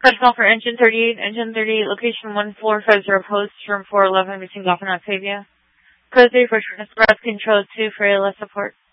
Protocol for Engine 38, Engine 38, location 1450 post, room 411 between Golf and Octavia. Code 3 for express control 2 for ALS support.